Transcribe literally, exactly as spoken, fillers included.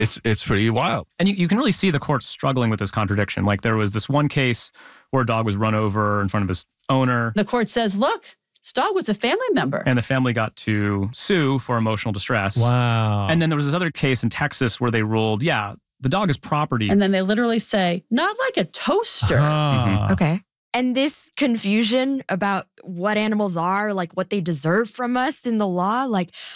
It's it's pretty wild. And you, you can really see the courts struggling with this contradiction. Like there was this one case where a dog was run over in front of his owner. The court says, look, this dog was a family member. And the family got to sue for emotional distress. Wow. And then there was this other case in Texas where they ruled, yeah, the dog is property. And then they literally say, not like a toaster. Ah. Okay. And this confusion about what animals are, like what they deserve from us in the law, like